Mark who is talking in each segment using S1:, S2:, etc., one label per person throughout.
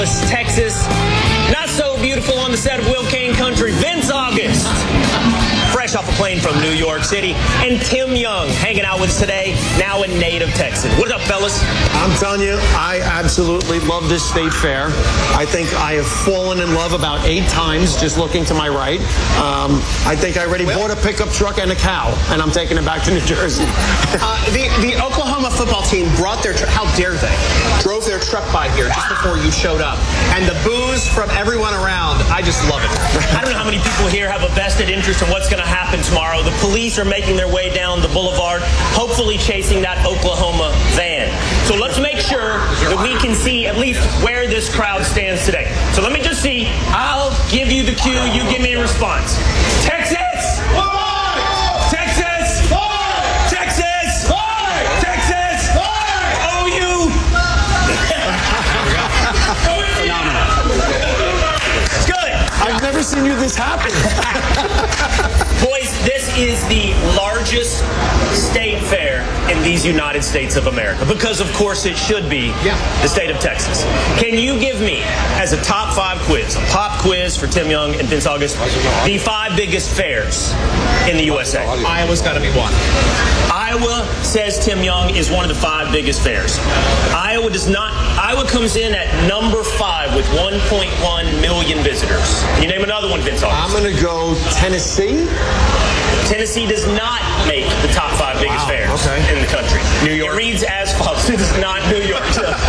S1: Dallas, Texas. Not so beautiful on the set of Will Kane Country, Vince August. Fresh off a plane from New York City. And Tim Young hanging out with us today, now in native Texas. What's up, fellas?
S2: I'm telling you, I absolutely love this state fair. I think I have fallen in love about 8 times just looking to my right. I think I already bought a pickup truck and a cow, and I'm taking it back to New Jersey.
S3: The Oklahoma football team brought their truck. How dare they? Drove their truck by here just before you showed up. And the boos from everyone around, I just love it.
S1: I don't know how many people here have a vested interest in what's going to happen tomorrow. The police are making their way down the boulevard, hopefully chasing that Oklahoma van. So let's make sure that we can see at least where this crowd stands today. So let me just see. I'll give you the cue. You give me a response. Texas! Texas! Texas! Texas! OU! Good.
S2: I've never seen you this happy.
S1: Boys, this is the largest state fair in these United States of America, because of course it should be the state of Texas. Can you give me, as a top 5 quiz, a pop quiz for Tim Young and Vince August, the 5 biggest fairs in the USA?
S3: Iowa's got to be one.
S1: Iowa, says Tim Young, is one of the 5 biggest fairs. Iowa does not. Iowa comes in at number 5 with 1.1 million visitors. Can you name another one, Vince August?
S2: I'm going to go Tennessee.
S1: Tennessee does not make the top 5 biggest fairs in the country.
S3: New York.
S1: It reads as follows. It is not New York.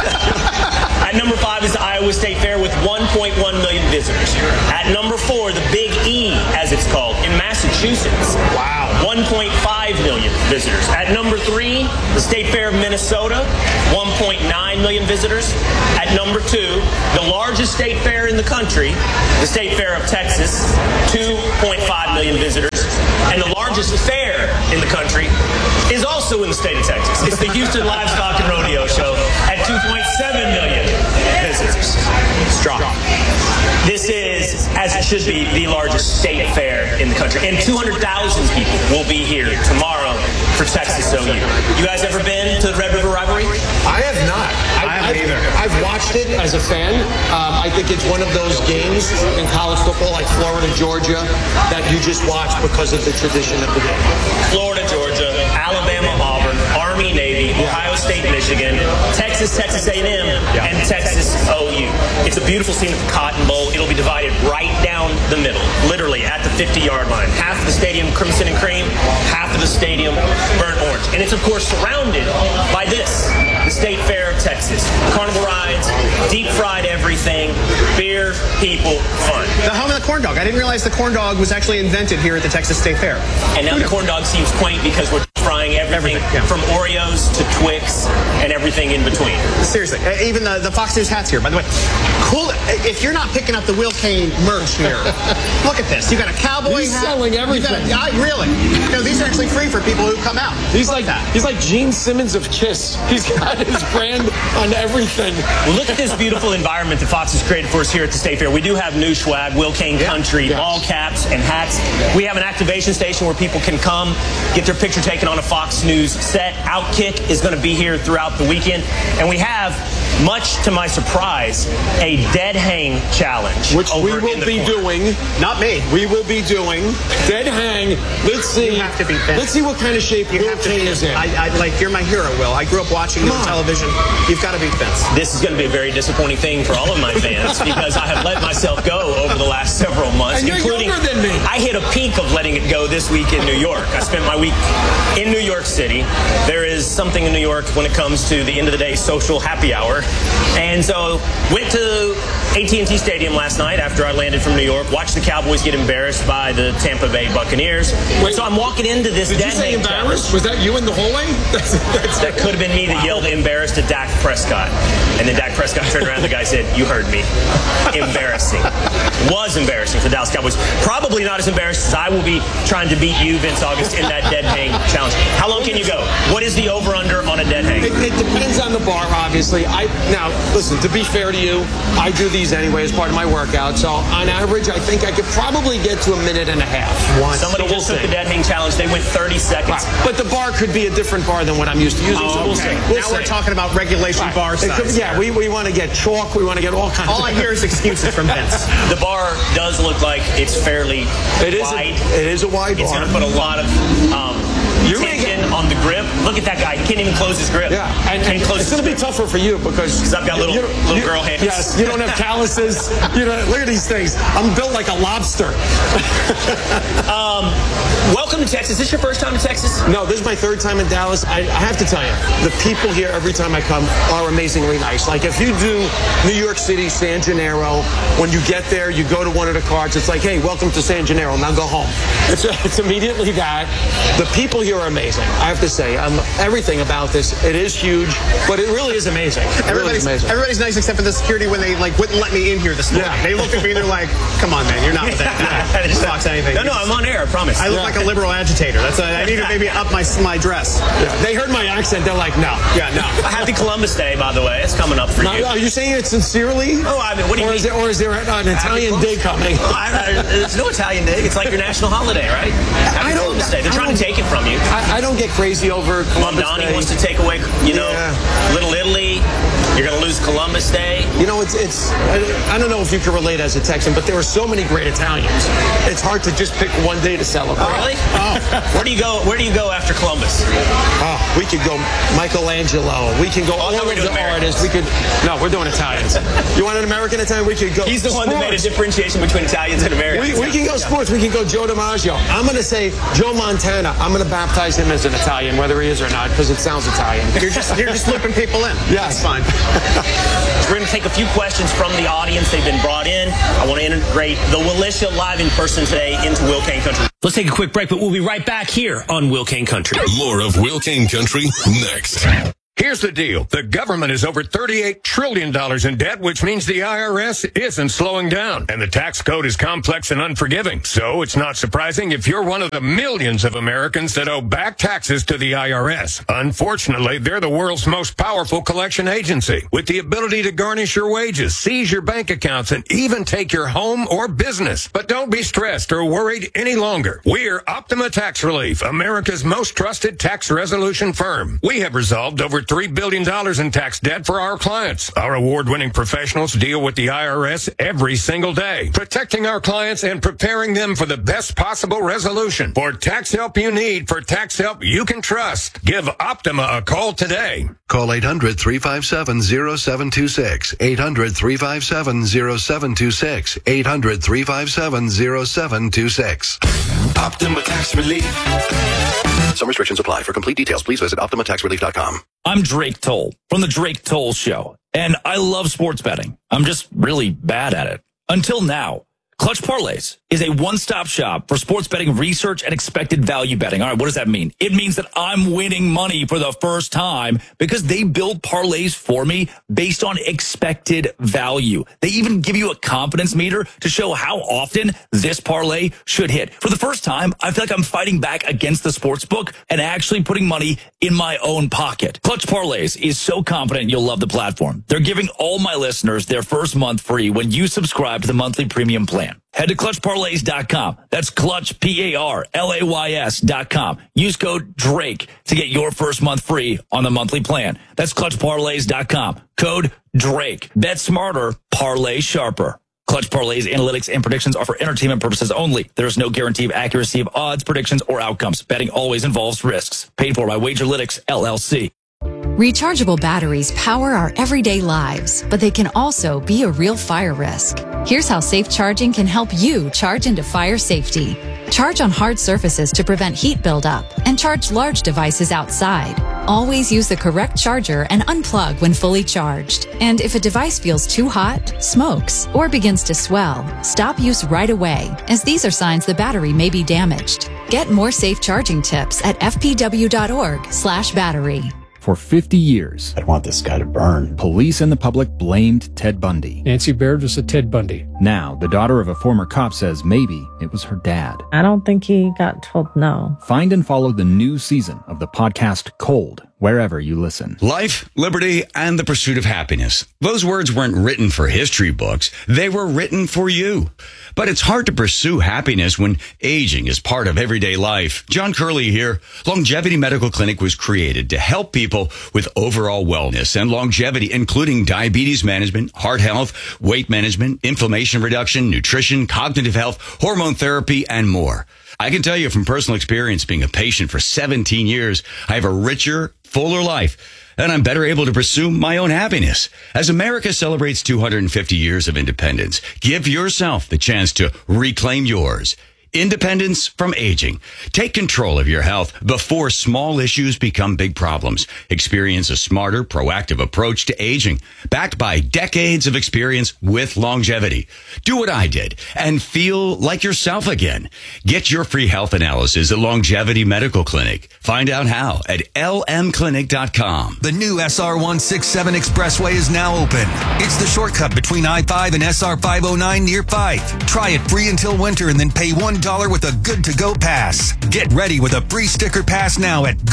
S1: At number 5 is the Iowa State Fair with 1.1 million visitors. At number 4, the Big E, as it's called, in Massachusetts.
S3: Wow.
S1: 1.5 million visitors. At number 3, the State Fair of Minnesota, 1.9 million visitors. At number 2, the largest state fair in the country, the State Fair of Texas, 2.5 million visitors. And the largest fair in the country is also in the state of Texas. It's the Houston Livestock and Rodeo Show at 2.7 million visitors. Strong. This is, as it should be, the largest state fair in the country. And 200,000 people will be here tomorrow for Texas OU. You guys ever been to the Red River Rivalry?
S2: I have not.
S3: I haven't either.
S2: I've watched it as a fan. I think it's one of those games in college football, like Florida, Georgia, that you just watch because of the tradition of the game.
S1: Florida, Georgia, Alabama, Auburn, Army, Navy, Ohio State, Michigan, Texas, Texas A&M, and Texas OU. It's a beautiful scene at the Cotton Bowl. It'll be divided right down the middle, literally at the 50-yard line. Half of the stadium crimson and cream, half of the stadium burnt orange. And it's, of course, surrounded by this, the State Fair of Texas. Carnival rides, deep-fried everything, beer, people, fun.
S3: The home of the corn dog. I didn't realize the corn dog was actually invented here at the Texas State Fair.
S1: And now the corn dog seems quaint because we're frying everything from Oreos to Twix and everything in between.
S3: Seriously, even the Fox News hats here, by the way. Cool. If you're not picking up the Will Kane merch here, look at this. You got a cowboy
S2: He's
S3: hat.
S2: selling everything.
S3: Really? No, these are actually free for people who come out.
S2: He's like Gene Simmons of Kiss. He's got his brand on everything.
S1: Look at this beautiful environment that Fox has created for us here at the State Fair. We do have new swag, Will Kane Country, ball caps and hats. We have an activation station where people can come, get their picture taken on a Fox News set. Outkick is going to be here throughout the weekend. And we have, much to my surprise, a dead hang challenge.
S2: Which we will be doing.
S3: Not me.
S2: We will be doing dead hang. Let's see.
S3: You have to be fit.
S2: Let's see what kind of shape Will Kane is in.
S3: You're my hero, Will. I grew up watching you on television. You've got to be fit.
S1: This is going to be a very disappointing thing for all of my fans because I have let myself go over the last several months.
S2: And you're younger than me.
S1: I hit a peak of letting it go this week in New York. I spent my week in New York City. There is something in New York when it comes to the end of the day social happy hour. And so went to AT&T Stadium last night after I landed from New York, watched the Cowboys get embarrassed by the Tampa Bay Buccaneers.
S2: Wait,
S1: so I'm walking into this
S2: did
S1: dead
S2: you say
S1: hang
S2: embarrassed?
S1: challenge.
S2: Was that you in the hallway?
S1: That could have been me that yelled embarrassed at Dak Prescott. And then Dak Prescott turned around and the guy said, "You heard me." Embarrassing. Was embarrassing for the Dallas Cowboys. Probably not as embarrassed as I will be trying to beat you, Vince August, in that dead hang challenge. How long can you go? What is the over-under on a dead hang?
S2: It depends on the bar, obviously. Now, listen, to be fair to you, I do these these anyway as part of my workout. So on average, I think I could probably get to a minute and a half.
S1: Somebody just took the dead hang challenge. They went 30 seconds.
S2: Right. But the bar could be a different bar than what I'm used to using. So we'll see.
S3: Now we're talking about regulation bar size.
S2: Yeah, we want to get chalk. We want to get all kinds.
S3: All I hear is excuses from Vince.
S1: The bar does look like it's fairly wide.
S2: It is a wide bar.
S1: It's going to put a lot of tension on the grip. Look at that guy. He can't even close his grip.
S2: Yeah, and it's going to be tougher for you because
S1: I've got little girl hands.
S2: Yes, you don't have calluses. Look at these things. I'm built like a lobster.
S1: Welcome to Texas. Is this your first time in Texas?
S2: No, this is my third time in Dallas. I have to tell you, the people here every time I come are amazingly nice. Like if you do New York City, San Gennaro, when you get there, you go to one of the cards. It's like, hey, welcome to San Gennaro. Now go home. It's immediately that. The people here are amazing. I have to say, everything about this, it is huge, but it really is amazing.
S3: Everybody's nice except for the security when they wouldn't let me in here this morning. Yeah. They looked at me and they're like, come on, man, you're not with that guy. Just talks anything.
S1: No, I'm on air, I promise.
S3: I look like a liberal agitator. I need to maybe up my dress.
S2: Yeah. They heard my accent. They're like, no.
S3: Yeah, no.
S1: Happy Columbus Day, by the way. It's coming up for you.
S2: Are you saying it sincerely?
S1: Oh, I mean, what do you mean?
S2: Or is there an Italian day coming?
S1: There's no Italian day. It's like your national holiday, right? Happy Columbus Day. They're trying to take it from you.
S2: I don't get crazy over Columbus
S1: Mamdani
S2: Day.
S1: wants to take away, Little Italy. You're going to lose Columbus Day.
S2: It's I don't know if you can relate as a Texan, but there are so many great Italians. It's hard to just pick one day to celebrate.
S1: Oh, really? Where do you go after Columbus?
S2: We could go Michelangelo. We can go all over the artists. We're doing Italians. You want an American Italian? We could go.
S1: He's the one that made a differentiation between Italians and Americans.
S2: We can go sports. We can go Joe DiMaggio. I'm going to say Joe Montana. I'm going to baptize him as an Italian, whether he is or not, because it sounds Italian.
S3: You're just looping people in.
S2: Yes.
S3: That's fine.
S1: We're going to take a few questions from the audience. They've been brought in. I want to integrate the Willisha live in person today into Will Kane Country. Let's take a quick break, but we'll be right back here on Will Kane Country.
S4: More of Will Kane Country next.
S5: Here's the deal. The government is over $38 trillion in debt, which means the IRS isn't slowing down. And the tax code is complex and unforgiving. So it's not surprising if you're one of the millions of Americans that owe back taxes to the IRS. Unfortunately, they're the world's most powerful collection agency, with the ability to garnish your wages, seize your bank accounts, and even take your home or business. But don't be stressed or worried any longer. We're Optima Tax Relief, America's most trusted tax resolution firm. We have resolved over $3 billion in tax debt for our clients. Our award-winning professionals deal with the IRS every single day, protecting our clients and preparing them for the best possible resolution. For tax help you need, for tax help you can trust, give Optima a call today.
S6: Call 800-357-0726. 800-357-0726. 800-357-0726.
S4: Optima Tax Relief.
S6: Some restrictions apply. For complete details, please visit OptimaTaxRelief.com.
S7: I'm Drake Toll from The Drake Toll Show, and I love sports betting. I'm just really bad at it. Until now. Clutch Parlays is a one-stop shop for sports betting research and expected value betting. All right, what does that mean? It means that I'm winning money for the first time because they build parlays for me based on expected value. They even give you a confidence meter to show how often this parlay should hit. For the first time, I feel like I'm fighting back against the sports book and actually putting money in my own pocket. Clutch Parlays is so confident you'll love the platform. They're giving all my listeners their first month free when you subscribe to the monthly premium plan. Head to ClutchParlays.com. That's Clutch, PARLAYS.com. Use code DRAKE to get your first month free on the monthly plan. That's ClutchParlays.com. Code DRAKE. Bet smarter, parlay sharper. Clutch Parlays analytics and predictions are for entertainment purposes only. There is no guarantee of accuracy of odds, predictions, or outcomes. Betting always involves risks. Paid for by Wagerlytics, LLC.
S8: Rechargeable batteries power our everyday lives, but they can also be a real fire risk. Here's how safe charging can help you charge into fire safety. Charge on hard surfaces to prevent heat buildup, and charge large devices outside. Always use the correct charger and unplug when fully charged. And if a device feels too hot, smokes, or begins to swell, stop use right away, as these are signs the battery may be damaged. Get more safe charging tips at fpw.org/battery.
S9: For 50 years,
S10: I want this guy to burn.
S9: Police and the public blamed Ted Bundy.
S11: Nancy Baird was a Ted Bundy.
S9: Now, the daughter of a former cop says maybe it was her dad.
S12: I don't think he got told no.
S9: Find and follow the new season of the podcast Cold, wherever you listen.
S10: Life, liberty, and the pursuit of happiness. Those words weren't written for history books. They were written for you. But it's hard to pursue happiness when aging is part of everyday life. John Curley here. Longevity Medical Clinic was created to help people with overall wellness and longevity, including diabetes management, heart health, weight management, inflammation reduction, nutrition, cognitive health, hormone therapy, and more. I can tell you from personal experience, being a patient for 17 years, I have a richer, fuller life, and I'm better able to pursue my own happiness. As America celebrates 250 years of independence, give yourself the chance to reclaim yours. Independence from aging. Take control of your health before small issues become big problems. Experience a smarter, proactive approach to aging, backed by decades of experience with longevity. Do what I did and feel like yourself again. Get your free health analysis at Longevity Medical Clinic. Find out how at lmclinic.com.
S12: The new SR 167 Expressway is now open. It's the shortcut between I-5 and SR 509 near Fife. Try it free until winter and then pay $1 with a Good2Go pass. Get ready with a free sticker pass now at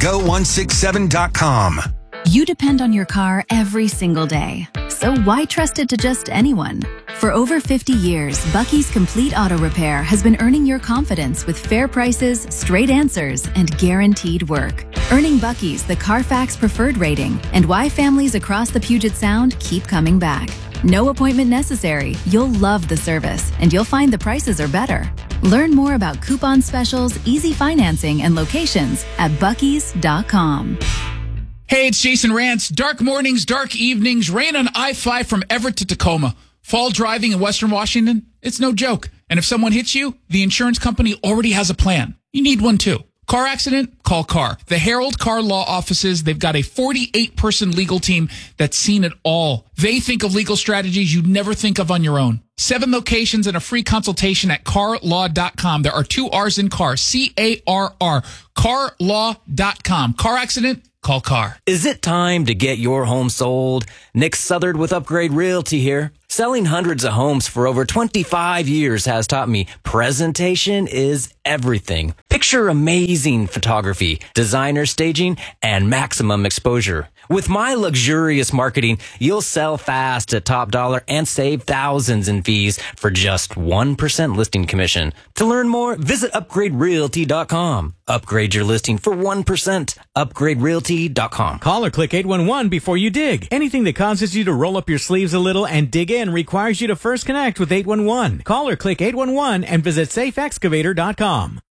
S12: Good2Go167.com.
S13: You depend on your car every single day. So why trust it to just anyone? For over 50 years, Bucky's Complete Auto Repair has been earning your confidence with fair prices, straight answers, and guaranteed work. Earning Bucky's the Carfax Preferred rating, and why families across the Puget Sound keep coming back. No appointment necessary. You'll love the service, and you'll find the prices are better. Learn more about coupon specials, easy financing, and locations at buckys.com.
S14: Hey, it's Jason Rantz. Dark mornings, dark evenings, rain on I-5 from Everett to Tacoma. Fall driving in Western Washington? It's no joke. And if someone hits you, the insurance company already has a plan. You need one too. Car accident? Call CAR. The Herald Car Law Offices, they've got a 48-person legal team that's seen it all. They think of legal strategies you'd never think of on your own. 7 locations and a free consultation at carlaw.com. There are 2 R's in car. C-A-R-R. Carlaw.com. Car accident? Call CAR.
S15: Is it time to get your home sold? Nick Southard with Upgrade Realty here. Selling hundreds of homes for over 25 years has taught me presentation is everything. Picture amazing photography, designer staging, and maximum exposure. With my luxurious marketing, you'll sell fast at top dollar and save thousands in fees for just 1% listing commission. To learn more, visit upgraderealty.com. Upgrade your listing for 1%. Upgraderealty.com.
S16: Call or click 811 before you dig. Anything that causes you to roll up your sleeves a little and dig in requires you to first connect with 811. Call or click 811 and visit safeexcavator.com.